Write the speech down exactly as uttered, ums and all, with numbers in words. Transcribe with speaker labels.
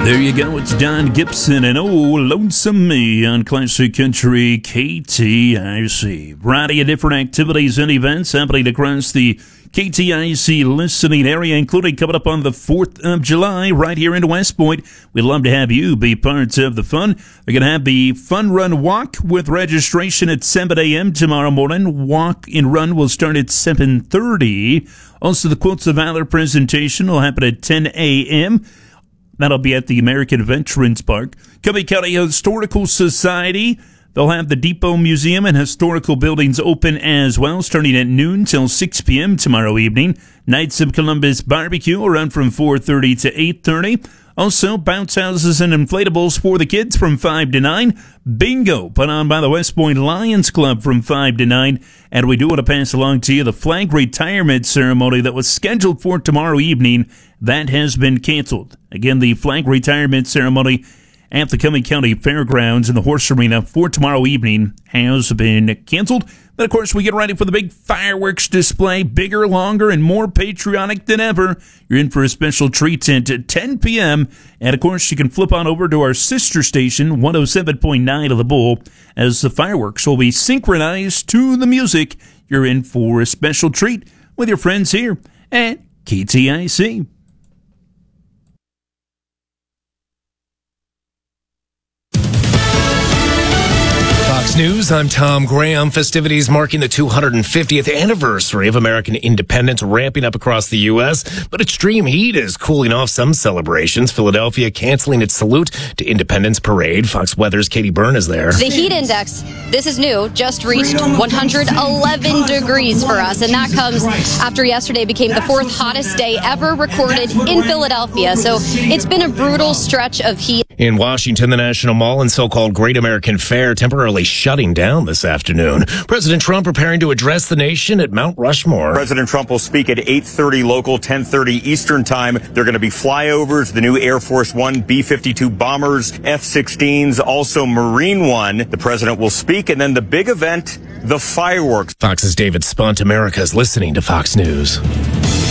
Speaker 1: There you go, it's Don Gibson and Oh Lonesome Me on Classic Country K T I C. Variety of different activities and events happening across the K T I C listening area, including coming up on the fourth of July right here in West Point. We'd love to have you be part of the fun. We're going to have the Fun Run Walk with registration at seven a.m. tomorrow morning. Walk and Run will start at seven thirty. Also, the Quotes of Valor presentation will happen at ten a.m. That'll be at the American Veterans Park. Covey County Historical Society, they'll have the Depot Museum and historical buildings open as well, starting at noon till six p.m. tomorrow evening. Knights of Columbus Barbecue will run from four thirty to eight thirty. Also, bounce houses and inflatables for the kids from five to nine. Bingo put on by the West Point Lions Club from five to nine. And we do want to pass along to you the flag retirement ceremony that was scheduled for tomorrow evening. That has been canceled. Again, the flag retirement ceremony at the Cumberland County Fairgrounds in the Horse Arena for tomorrow evening has been canceled. But, of course, we get ready for the big fireworks display, bigger, longer, and more patriotic than ever. You're in for a special treat at ten p.m. And, of course, you can flip on over to our sister station, one oh seven point nine of the Bull, as the fireworks will be synchronized to the music. You're in for a special treat with your friends here at K T I C.
Speaker 2: Fox News, I'm Tom Graham. Festivities marking the two hundred fiftieth anniversary of American independence ramping up across the U S, but extreme heat is cooling off some celebrations. Philadelphia canceling its salute to Independence Parade. Fox Weather's Katie Byrne is there.
Speaker 3: The heat index, this is new, just reached one hundred eleven degrees for us, and that comes after yesterday became the fourth hottest day ever recorded in Philadelphia. So it's been a brutal stretch of heat.
Speaker 2: In Washington, the National Mall and so-called Great American Fair temporarily shutting down this afternoon. President Trump preparing to address the nation at Mount Rushmore.
Speaker 4: President Trump will speak at eight thirty local, ten thirty Eastern time. There are going to be flyovers, the new Air Force One, B fifty-two bombers, F sixteens, also Marine One. The president will speak, and then the big event, the fireworks.
Speaker 2: Fox's David Spunt. America is listening to Fox News.